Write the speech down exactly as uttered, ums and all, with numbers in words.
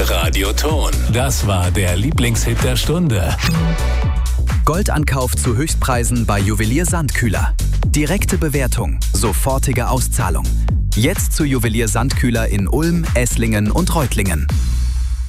Radioton. Das war der Lieblingshit der Stunde. Goldankauf zu Höchstpreisen bei Juwelier Sandkühler. Direkte Bewertung, sofortige Auszahlung. Jetzt zu Juwelier Sandkühler in Ulm, Esslingen und Reutlingen.